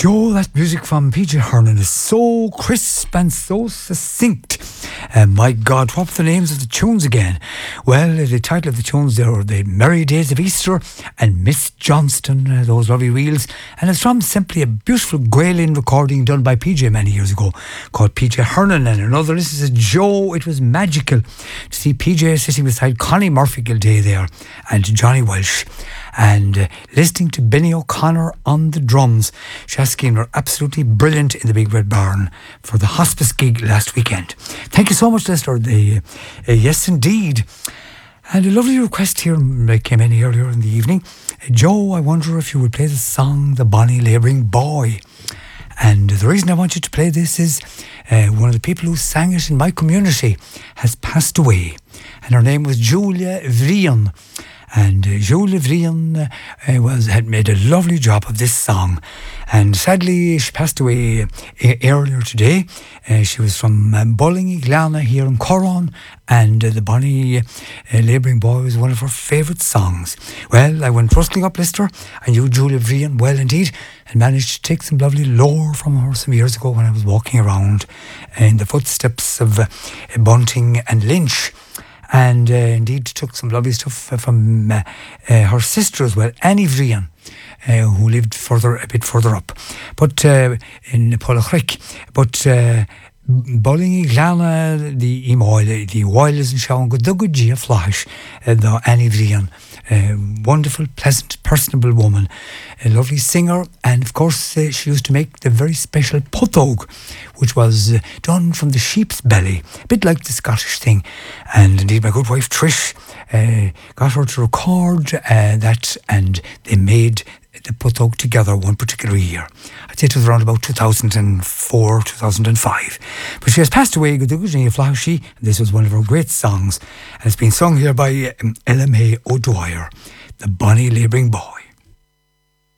Yo, that music from PJ Hernan is so crisp and so succinct. My God, what were the names of the tunes again? Well, the title of the tunes there are The Merry Days of Easter and Miss Johnston, those lovely reels. And it's from simply a beautiful Gaelian recording done by PJ many years ago called PJ Hernan and another. This is a Joe. It was magical to see PJ sitting beside Connie Murphy Gilday there and Johnny Welsh. And listening to Benny O'Connor on the drums. Shaskin were absolutely brilliant in the Big Red Barn for the hospice gig last weekend. Thank you so much, Lester. Yes, indeed. And a lovely request here came in earlier in the evening. Joe, I wonder if you would play the song The Bonnie Labouring Boy. And the reason I want you to play this is one of the people who sang it in my community has passed away. And her name was Julia Vrian. And Julia Vrian had made a lovely job of this song. And sadly, she passed away earlier today. She was from Ballingy here in Corran. And The Bonnie Labouring Boy was one of her favourite songs. Well, I went rustling up Lister. I knew Julia Vrian well indeed. And managed to take some lovely lore from her some years ago when I was walking around in the footsteps of Bunting and Lynch. And indeed took some lovely stuff from her sister as well, Annie Vrian, who lived a bit further up, but in Pollachrick. But Ballingy Glana, the Emoil, the Wiles and Shawn, good Gia Flash, the Annie Vrian. Wonderful, pleasant, personable woman, a lovely singer, and of course she used to make the very special potog, which was done from the sheep's belly, a bit like the Scottish thing. And indeed my good wife Trish got her to record that, and they made the potog together one particular year. I'd say it was around about 2004, 2005. But she has passed away, Flashy. This was one of her great songs, and it's been sung here by Ella May O'Dwyer, The Bonnie Labouring Boy.